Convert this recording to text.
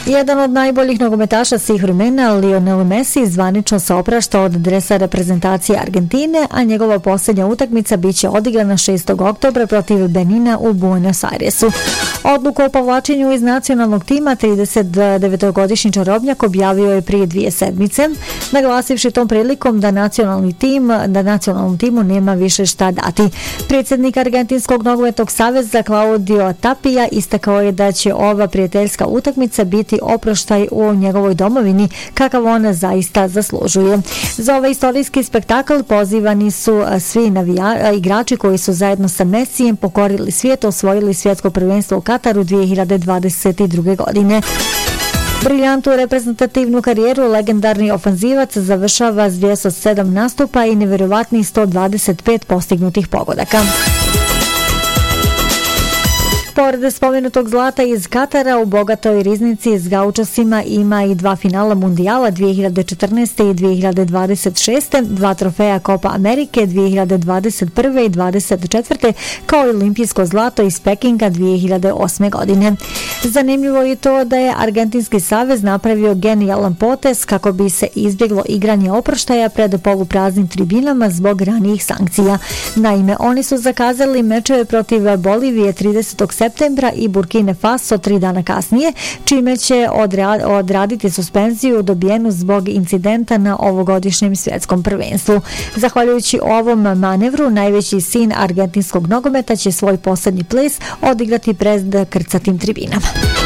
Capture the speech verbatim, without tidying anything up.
Jedan od najboljih nogometaša svih vremena, Lionel Messi, zvanično se oprašta od dresa reprezentacije Argentine, a njegova posljednja utakmica biće odigrana šestog oktobra protiv Benina u Buenos Airesu. Odluku o povlačenju iz nacionalnog tima trideset devetogodišnji čarobnjak objavio je prije dvije sedmice, naglasivši tom prilikom da nacionalni tim, da nacionalnom timu nema više šta dati. Predsjednik Argentinskog nogometnog saveza Claudio Tapia istakao je da će ova prijateljska utakmica biti oproštaj u njegovoj domovini, kakav ona zaista zaslužuje. Za ovaj istorijski spektakl pozivani su svi navija, igrači koji su zajedno sa Messijem pokorili svijet, osvojili svjetsko prvenstvo u Kataru dvije hiljade dvadeset druge. godine. Briljantnu reprezentativnu karijeru legendarni ofanzivac završava s dvjesto sedam nastupa i nevjerovatnih sto dvadeset pet postignutih pogodaka. Pored spomenutog zlata iz Katara, u bogatoj riznici s gaučasima ima i dva finala mundijala dvije hiljade četrnaeste. i dvije hiljade dvadeset šeste, dva trofeja Copa Amerike dvije hiljade dvadeset prve. i dvadeset četvrte. kao i olimpijsko zlato iz Pekinga dvije hiljade osme. godine. Zanimljivo je to da je Argentinski savez napravio genijalan potez kako bi se izbjeglo igranje oproštaja pred polupraznim tribinama zbog ranijih sankcija. Naime, oni su zakazali mečeve protiv Bolivije tridesetog septembra i Burkine Faso tri dana kasnije, čime će odra- odraditi suspenziju dobijenu zbog incidenta na ovogodišnjem svjetskom prvenstvu. Zahvaljujući ovom manevru, najveći sin argentinskog nogometa će svoj posljednji ples odigrati pred krcatim tribinama.